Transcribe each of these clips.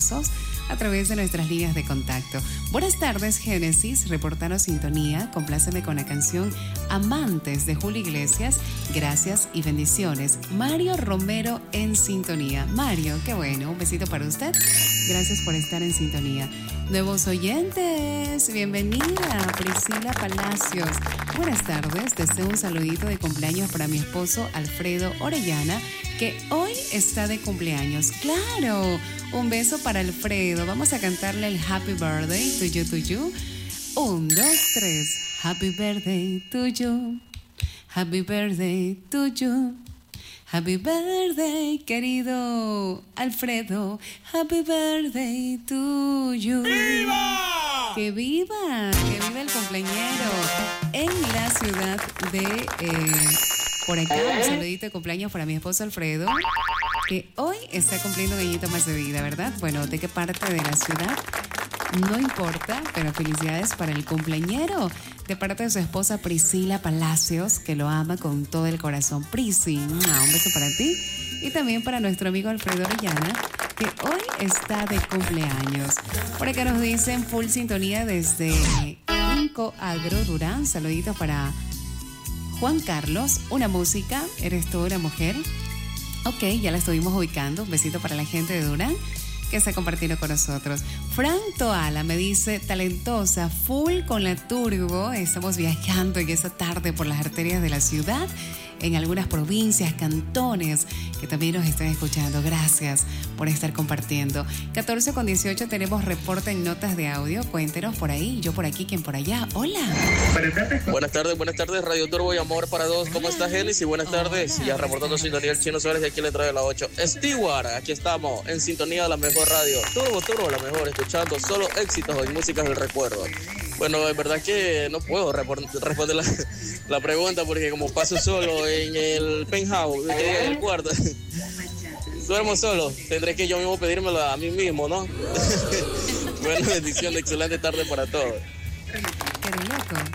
hermosos a través de nuestras líneas de contacto. Buenas tardes, Génesis, reportanos sintonía, compláceme con la canción Amantes de Julio Iglesias, gracias y bendiciones. Mario Romero en sintonía. Mario, qué bueno, un besito para usted, gracias por estar en sintonía. Nuevos oyentes, bienvenida Priscila Palacios. Buenas tardes, deseo un saludito de cumpleaños para mi esposo Alfredo Orellana, que hoy está de cumpleaños. ¡Claro! Un beso para Alfredo. Vamos a cantarle el Happy Birthday to you, to you. 1, 2, 3. Happy Birthday to you. Happy Birthday to you. Happy Birthday, querido Alfredo. Happy Birthday to you. ¡Viva! ¡Que viva! ¡Que viva el cumpleañero! En la ciudad de... por acá, un saludito de cumpleaños para mi esposo Alfredo, que hoy está cumpliendo un añito más de vida, ¿verdad? Bueno, ¿de qué parte de la ciudad? No importa, pero felicidades para el cumpleañero, de parte de su esposa Priscila Palacios, que lo ama con todo el corazón. Prisi, un beso para ti. Y también para nuestro amigo Alfredo Orellana, que hoy está de cumpleaños. Por acá nos dicen full sintonía desde Inco Agro Durán. Saluditos para Juan Carlos. Una música, eres tú una mujer. Ok, ya la estuvimos ubicando. Un besito para la gente de Durán que está compartiendo con nosotros. Fran Toala me dice, talentosa, full con la turbo. Estamos viajando en esta tarde por las arterias de la ciudad, en algunas provincias, cantones que también nos están escuchando. Gracias por estar compartiendo. 14:18 tenemos reporte en notas de audio. Cuéntenos por ahí, yo por aquí, quien por allá. Hola. Buenas tardes, Radio Turbo y Amor para Dos. ¿Cómo está, Génesis? Buenas tardes. Ya reportando sintonía el Chino Suárez y aquí le trae la 8. Stewart, aquí estamos en sintonía de la mejor radio. Turbo, la mejor, escuchando solo éxitos y músicas del recuerdo. Bueno, es verdad que no puedo responder la pregunta porque como paso solo en el penthouse, en el cuarto, duermo solo, tendré que yo mismo pedírmelo a mí mismo, ¿no? Bueno, bendición, excelente tarde para todos. Qué loco.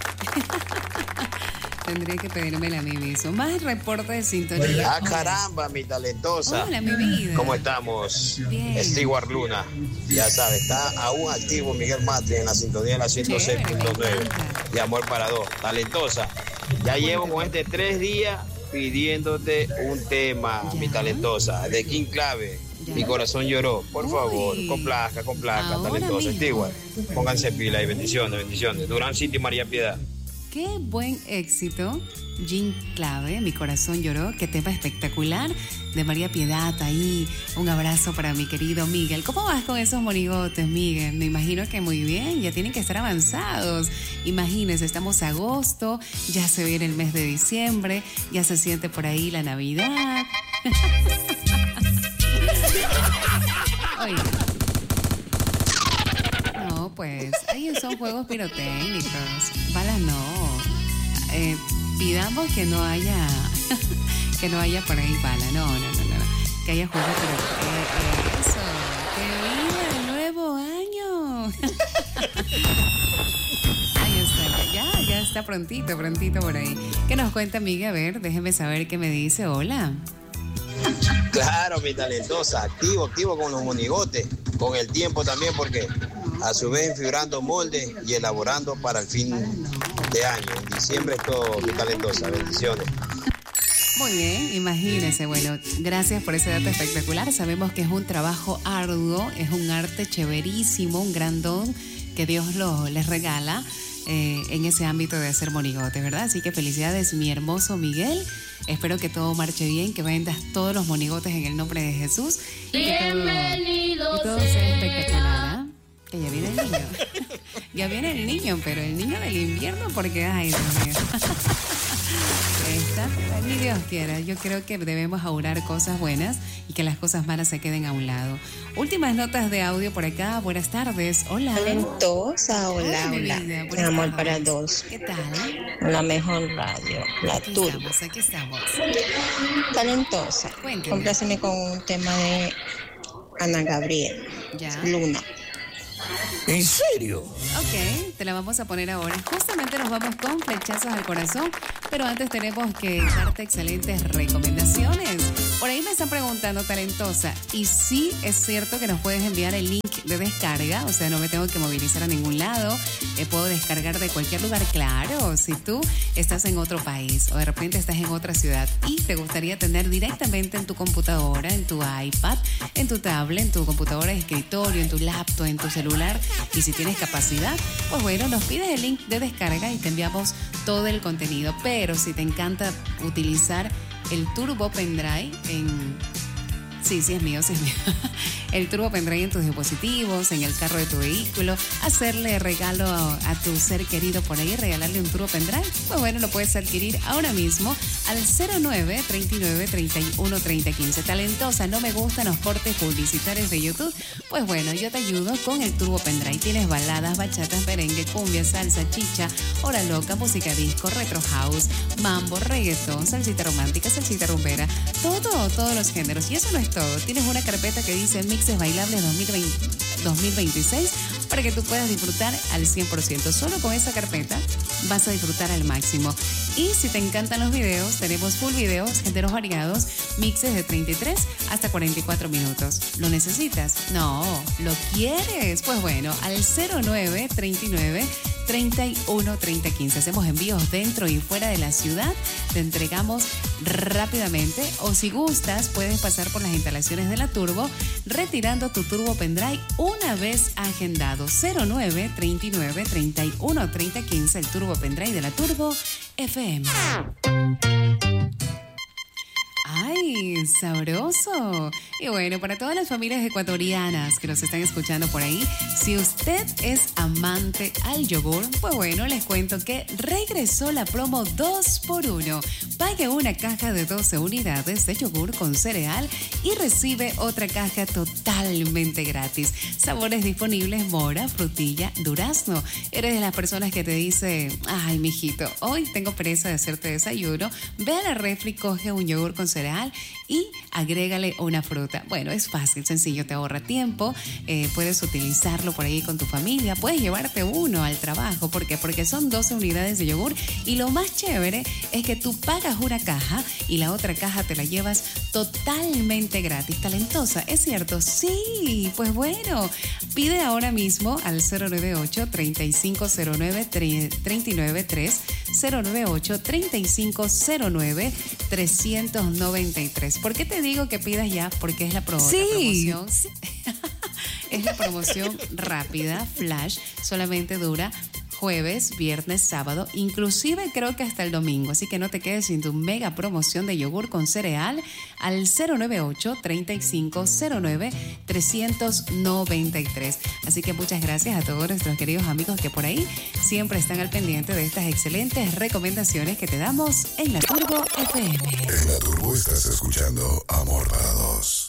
Tendría que pedírmela a mí mismo. Más reporte de sintonía. ¡Ah, caramba, mi talentosa! Hola, mi vida. ¿Cómo estamos? Bien. Stewart Luna. Ya sabes, está aún activo Miguel Matre en la sintonía de la 106.9. Y Amor para Dos. Talentosa. Ya llevo con 3 días pidiéndote un tema, mi talentosa. De King Clave. Ya. Mi corazón lloró. Por favor, complazca, talentosa. Stewart, pónganse pila y bendiciones. Durán City, María Piedad. Qué buen éxito, Jim Clave, Mi Corazón Lloró, qué tema espectacular, de María Piedad ahí. Un abrazo para mi querido Miguel. ¿Cómo vas con esos monigotes, Miguel? Me imagino que muy bien, ya tienen que estar avanzados. Imagínense, estamos a agosto, ya se viene el mes de diciembre, ya se siente por ahí la Navidad. Oye. No, pues, ahí son juegos pirotécnicos. Balas no. Pidamos que no haya por ahí bala. No. Que haya juegos pirotécnicos. Eso. ¡Que viva el nuevo año! Ahí está. Ya está prontito por ahí. ¿Qué nos cuenta, amiga? A ver, déjeme saber qué me dice. Hola. Claro, mi talentosa, activo con los monigotes, con el tiempo también, porque a su vez enfigurando moldes y elaborando para el fin de año. En diciembre es todo, mi talentosa. Bendiciones. Muy bien, imagínense. Bueno, gracias por ese dato espectacular. Sabemos que es un trabajo arduo, es un arte chéverísimo, un gran don que Dios les regala en ese ámbito de hacer monigotes, ¿verdad? Así que felicidades, mi hermoso Miguel. Espero que todo marche bien, que vendas todos los monigotes en el nombre de Jesús. Y todo sea espectacular, ¿eh? Que ya viene el niño. Ya viene el niño, pero el niño del invierno, porque, ay, Dios mío. Ni Dios quiera. Yo creo que debemos augurar cosas buenas y que las cosas malas se queden a un lado. Últimas notas de audio por acá. Buenas tardes. Hola. Talentosa, hola. Amor para Dos. ¿Qué tal? La mejor radio, la Turbo. Aquí estamos. Talentosa. Compláceme con un tema de Ana Gabriel. Ya. Luna. ¿En serio? Ok, te la vamos a poner ahora. Justamente nos vamos con flechazos al corazón, Pero antes tenemos que darte excelentes recomendaciones. Por ahí me están preguntando, talentosa, y sí es cierto que nos puedes enviar el link de descarga, o sea, no me tengo que movilizar a ningún lado, puedo descargar de cualquier lugar. Claro, si tú estás en otro país o de repente estás en otra ciudad y te gustaría tener directamente en tu computadora, en tu iPad, en tu tablet, en tu computadora de escritorio, en tu laptop, en tu celular, y si tienes capacidad, pues bueno, nos pides el link de descarga y te enviamos todo el contenido. Pero si te encanta utilizar el Turbo Pendrive Sí, es mío. El Turbo Pendrive en tus dispositivos, en el carro de tu vehículo, hacerle regalo a tu ser querido por ahí, regalarle un Turbo Pendrive, pues bueno, lo puedes adquirir ahora mismo al 09-39-31-3015. Talentosa, no me gustan los cortes publicitarios de YouTube. Pues bueno, yo te ayudo con el Turbo Pendrive. Tienes baladas, bachatas, merengue, cumbia, salsa, chicha, hora loca, música disco, retro house, mambo, reggaetón, salsita romántica, salsita rumbera, todos los géneros. Y eso no es todo. Tienes una carpeta que dice Mixes Bailables 2026 para que tú puedas disfrutar al 100%. Solo con esa carpeta vas a disfrutar al máximo. Y si te encantan los videos, tenemos full videos, géneros variados, mixes de 33 hasta 44 minutos. ¿Lo necesitas? No. ¿Lo quieres? Pues bueno, al 09-39-31-3015. Hacemos envíos dentro y fuera de la ciudad. Te entregamos rápidamente. O si gustas, puedes pasar por las instalaciones de la Turbo, retirando tu Turbo Pendrive una vez agendado. 09-39-31-3015, el Turbo Pendrive de la Turbo FM. ¡Ay, sabroso! Y bueno, para todas las familias ecuatorianas que nos están escuchando por ahí, si usted es amante al yogur, pues bueno, les cuento que regresó la promo 2x1. Pague una caja de 12 unidades de yogur con cereal y recibe otra caja totalmente gratis. Sabores disponibles: mora, frutilla, durazno. ¿Eres de las personas que te dice, ay, mijito, hoy tengo pereza de hacerte desayuno? Ve a la refri, coge un yogur con cereal y agrégale una fruta. Bueno, es fácil, sencillo, te ahorra tiempo, puedes utilizarlo por ahí con tu familia, puedes llevarte uno al trabajo. ¿Por qué? Porque son 12 unidades de yogur y lo más chévere es que tú pagas una caja y la otra caja te la llevas totalmente gratis. Talentosa, ¿es cierto? Sí, pues bueno, pide ahora mismo al 098-3509-393, 098-3509-393. ¿Por qué te digo que pidas ya? Porque es la promoción. Sí. Es la promoción rápida, flash, solamente dura jueves, viernes, sábado, inclusive creo que hasta el domingo. Así que no te quedes sin tu mega promoción de yogur con cereal al 098-3509-393. Así que muchas gracias a todos nuestros queridos amigos que por ahí siempre están al pendiente de estas excelentes recomendaciones que te damos en la Turbo FM. En la Turbo estás escuchando Amor para Dos.